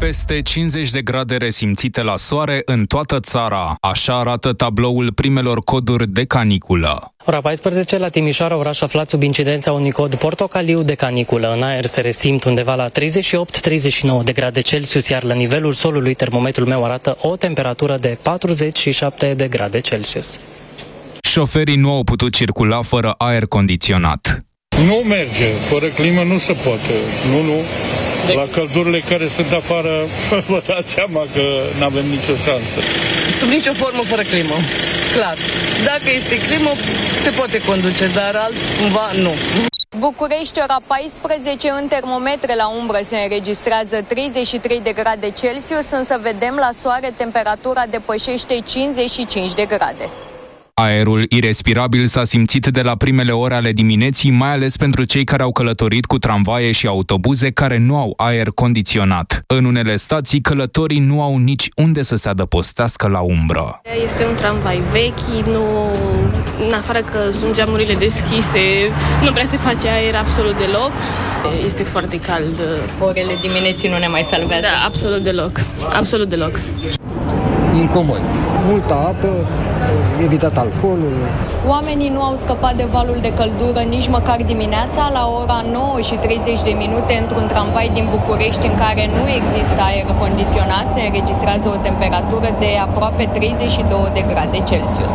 Peste 50 de grade resimțite la soare în toată țara. Așa arată tabloul primelor coduri de caniculă. Ora 14 la Timișoara, oraș aflat sub incidența unui cod portocaliu de caniculă. În aer se resimt undeva la 38-39 de grade Celsius, iar la nivelul solului termometrul meu arată o temperatură de 47 de grade Celsius. Șoferii nu au putut circula fără aer condiționat. Nu merge, fără climă nu se poate. Nu. La căldurile care sunt afară, vă dați seama că nu avem nicio șansă. Sub nicio formă fără climă, clar. Dacă este climă, se poate conduce, dar altcumva nu. București, ora 14, în termometre la umbră se înregistrează 33 de grade Celsius, însă vedem la soare temperatura depășește 55 de grade. Aerul irespirabil s-a simțit de la primele ore ale dimineții, mai ales pentru cei care au călătorit cu tramvaie și autobuze care nu au aer condiționat. În unele stații, călătorii nu au nici unde să se adăpostească la umbră. Este un tramvai vechi, în afară că sunt geamurile deschise, nu prea se face aer absolut deloc. Este foarte cald. Orele dimineții nu ne mai salvează. Da, absolut deloc. Absolut deloc. Incomod. Multă apă, evitat alcoolul. Oamenii nu au scăpat de valul de căldură nici măcar dimineața. La ora 9:30 într-un tramvai din București în care nu există aer condiționat se înregistrează o temperatură de aproape 32 de grade Celsius.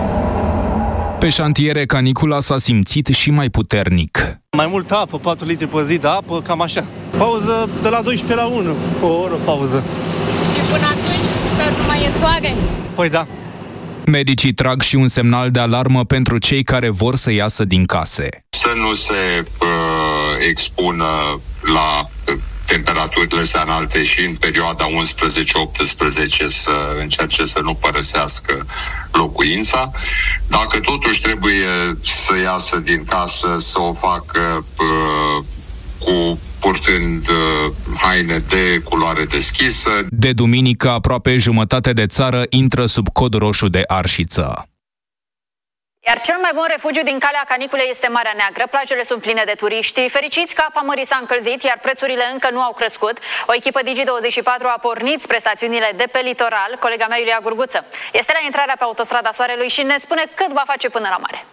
Pe șantiere, canicula s-a simțit și mai puternic. Mai multă apă, 4 litri pe zi de apă, cam așa. Pauză de la 12 la 1, o oră pauză. Și până atunci nu mai e soare? Păi da. Medicii trag și un semnal de alarmă pentru cei care vor să iasă din case. Să nu se expună la temperaturile astea înalte și în perioada 11-18 să încerce să nu părăsească locuința. Dacă totuși trebuie să iasă din casă, să o facă purtând haine de culoare deschisă. De duminică, aproape jumătate de țară intră sub cod roșu de arșiță. Iar cel mai bun refugiu din calea caniculei este Marea Neagră. Plajele sunt pline de turiști. Fericiți că apa mării s-a încălzit, iar prețurile încă nu au crescut. O echipă Digi24 a pornit spre stațiunile de pe litoral. Colega mea, Iulia Gurguță, este la intrarea pe autostrada Soarelui și ne spune cât va face până la mare.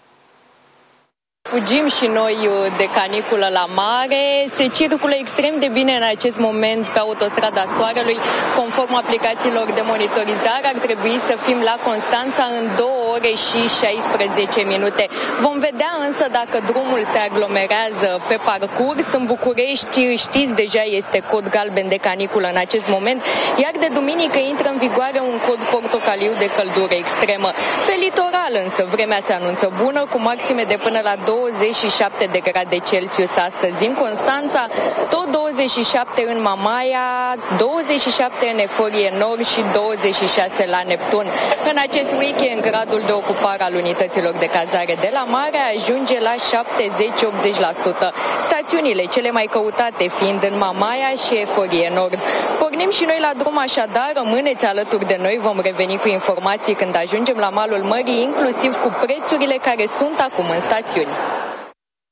Fugim și noi de caniculă la mare. Se circulă extrem de bine în acest moment pe autostrada Soarelui. Conform aplicațiilor de monitorizare, ar trebui să fim la Constanța în 2 ore și 16 minute. Vom vedea însă dacă drumul se aglomerează pe parcurs. În București, știți, deja este cod galben de caniculă în acest moment, iar de duminică intră în vigoare un cod portocaliu de căldură extremă. Pe litoral însă vremea se anunță bună, cu maxime de până la 27 de grade Celsius astăzi în Constanța, tot 27 în Mamaia, 27 în Eforie Nord și 26 la Neptun. În acest weekend, gradul de ocupare al unităților de cazare de la mare ajunge la 70-80%. Stațiunile cele mai căutate fiind în Mamaia și Eforie Nord. Pornim și noi la drum, așadar, rămâneți alături de noi, vom reveni cu informații când ajungem la malul mării, inclusiv cu prețurile care sunt acum în stațiuni.